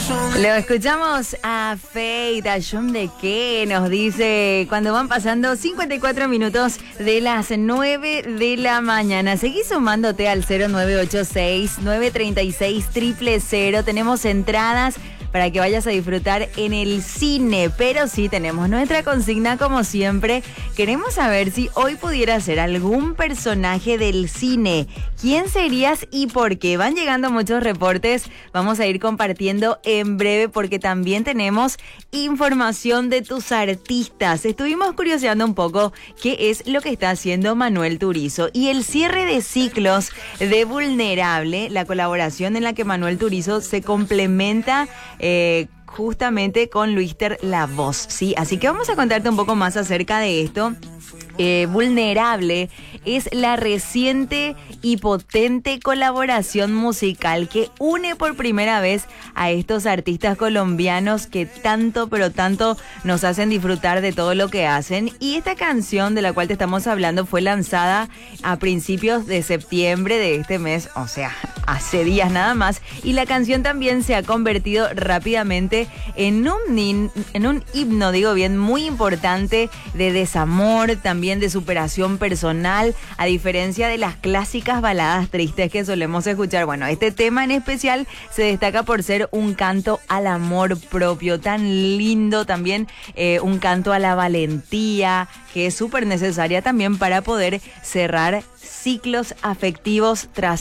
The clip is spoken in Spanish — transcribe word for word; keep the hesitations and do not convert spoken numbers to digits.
Lo escuchamos a Fade, a John de qué nos dice cuando van pasando cincuenta y cuatro minutos de las nueve de la mañana. Seguí sumándote al cero nueve ocho seis, nueve tres seis, cero cero cero. Tenemos entradas para que vayas a disfrutar en el cine, pero sí tenemos nuestra consigna como siempre. Queremos saber si hoy pudiera ser algún personaje del cine. ¿Quién serías y por qué? Van llegando muchos reportes, vamos a ir compartiendo en breve porque también tenemos información de tus artistas. Estuvimos curioseando un poco qué es lo que está haciendo Manuel Turizo y el cierre de ciclos de Vulnerable, la colaboración en la que Manuel Turizo se complementa Eh, justamente con Luister La Voz, ¿sí? Así que vamos a contarte un poco más acerca de esto. Eh, Vulnerable es la reciente y potente colaboración musical que une por primera vez a estos artistas colombianos que tanto pero tanto nos hacen disfrutar de todo lo que hacen. Y esta canción de la cual te estamos hablando fue lanzada a principios de septiembre de este mes, o sea, hace días nada más, y la canción también se ha convertido rápidamente en un, en un himno, digo bien, muy importante de desamor, también de superación personal, a diferencia de las clásicas baladas tristes que solemos escuchar. Bueno, este tema en especial se destaca por ser un canto al amor propio, tan lindo, también eh, un canto a la valentía, que es súper necesaria también para poder cerrar ciclos afectivos tras